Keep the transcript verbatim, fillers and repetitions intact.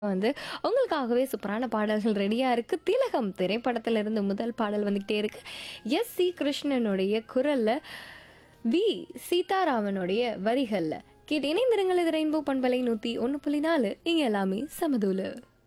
வந்து உங்களுக்காகவே சூப்பரான பாடல்கள் ரெடியா இருக்கு. திலகம் திரைப்படத்திலிருந்து முதல் பாடல் வந்துகிட்டே இருக்கு. எஸ் சி கிருஷ்ணனுடைய குரல்ல, வி சீதாராமனுடைய வரிகள்ல கேட்டு இணைந்திருங்கள். இது ரெயின்போ பண்பலை நூத்தி ஒன்று புள்ளி நாலு. இங்க எல்லாமே சமதூலு.